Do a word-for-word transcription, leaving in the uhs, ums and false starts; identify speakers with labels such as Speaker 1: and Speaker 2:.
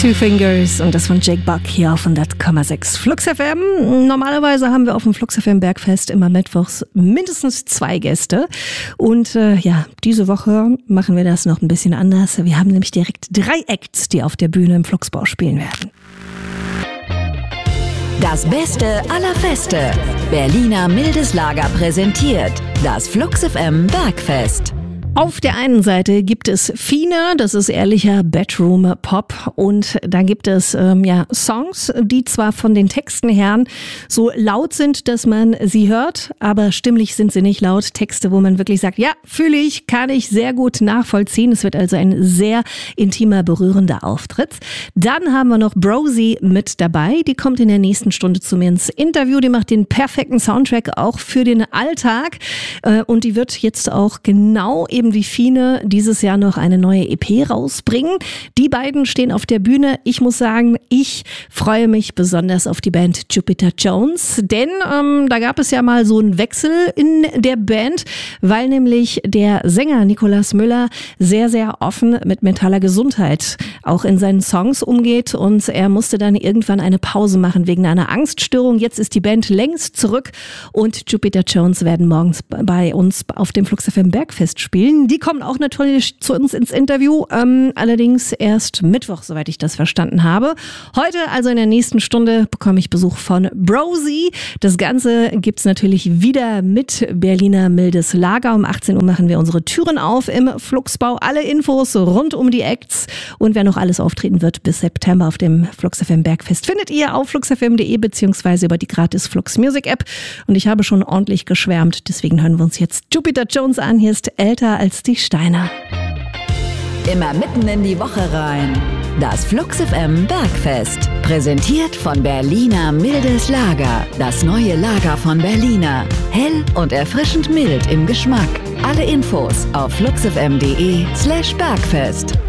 Speaker 1: Two Fingers und das von Jake Buck hier auf hundert Komma sechs Flux F M. Normalerweise haben wir auf dem Flux F M Bergfest immer mittwochs mindestens zwei Gäste. Und äh, ja, diese Woche machen wir das noch ein bisschen anders. Wir haben nämlich direkt drei Acts, die auf der Bühne im Fluxbau spielen werden.
Speaker 2: Das Beste aller Feste. Berliner Mildes Lager präsentiert das Flux F M Bergfest.
Speaker 1: Auf der einen Seite gibt es Fine, das ist ehrlicher Bedroom-Pop, und da gibt es ähm, ja Songs, die zwar von den Texten her so laut sind, dass man sie hört, aber stimmlich sind sie nicht laut. Texte, wo man wirklich sagt, ja, fühle ich, kann ich sehr gut nachvollziehen. Es wird also ein sehr intimer, berührender Auftritt. Dann haben wir noch Brosi mit dabei, die kommt in der nächsten Stunde zu mir ins Interview, die macht den perfekten Soundtrack auch für den Alltag, äh, und die wird jetzt auch genau eben wie Fine dieses Jahr noch eine neue E P rausbringen. Die beiden stehen auf der Bühne. Ich muss sagen, ich freue mich besonders auf die Band Jupiter Jones, denn ähm, da gab es ja mal so einen Wechsel in der Band, weil nämlich der Sänger Nicolas Müller sehr, sehr offen mit mentaler Gesundheit auch in seinen Songs umgeht, und er musste dann irgendwann eine Pause machen wegen einer Angststörung. Jetzt ist die Band längst zurück und Jupiter Jones werden morgens bei uns auf dem Flux F M Bergfest spielen. Die kommen auch natürlich zu uns ins Interview, ähm, allerdings erst Mittwoch, soweit ich das verstanden habe. Heute, also in der nächsten Stunde, bekomme ich Besuch von Brosi. Das Ganze gibt's natürlich wieder mit Berliner Mildes Lager. Um achtzehn Uhr machen wir unsere Türen auf im Fluxbau. Alle Infos rund um die Acts und wer noch alles auftreten wird bis September auf dem Flux F M Bergfest findet ihr auf flux f m punkt de beziehungsweise über die gratis Flux Music App. Und ich habe schon ordentlich geschwärmt, deswegen hören wir uns jetzt Jupiter Jones an. Hier ist Älter als die Steine.
Speaker 2: Immer mitten in die Woche rein. Das Flux F M Bergfest. Präsentiert von Berliner Mildes Lager. Das neue Lager von Berliner. Hell und erfrischend mild im Geschmack. Alle Infos auf flux f m punkt de slash Bergfest.